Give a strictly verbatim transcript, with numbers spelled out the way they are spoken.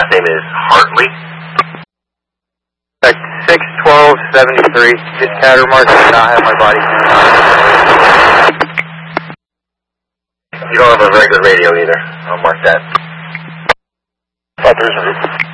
last name is Hartley. six twelve seventy-three. This catter mark does not have my body. You don't have a regular radio either. I'll mark that. Thought there's a